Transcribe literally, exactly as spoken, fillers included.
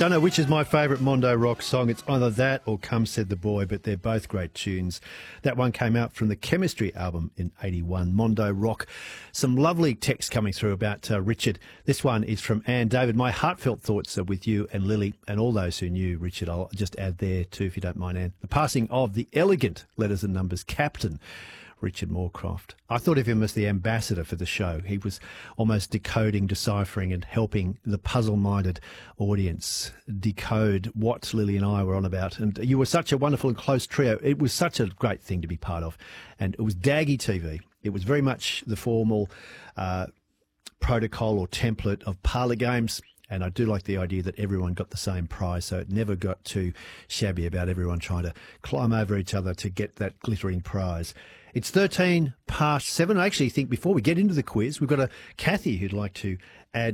Don't know which is my favourite Mondo Rock song. It's either that or Come Said the Boy, but they're both great tunes. That one came out from the Chemistry album in eighty-one, Mondo Rock. Some lovely text coming through about uh, Richard. This one is from Anne. David, my heartfelt thoughts are with you and Lily and all those who knew Richard. I'll just add there too, if you don't mind, Anne. The passing of the elegant letters and numbers captain, Richard Moorcroft. I thought of him as the ambassador for the show. He was almost decoding, deciphering and helping the puzzle-minded audience decode what Lily and I were on about. And you were such a wonderful and close trio. It was such a great thing to be part of. And it was Daggy T V. It was very much the formal uh, protocol or template of parlour games. And I do like the idea that everyone got the same prize, so it never got too shabby about everyone trying to climb over each other to get that glittering prize. It's thirteen past seven. I actually think before we get into the quiz, we've got a Kathy who'd like to